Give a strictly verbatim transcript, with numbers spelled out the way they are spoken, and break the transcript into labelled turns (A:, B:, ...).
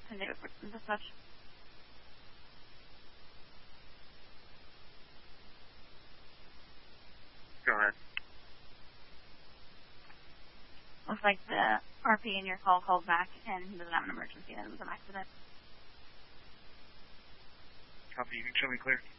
A: San Diego Dispatch.
B: Go ahead.
A: Looks like the R P in your call called back and he doesn't have an emergency and it was an accident.
B: Copy, you can show me clear.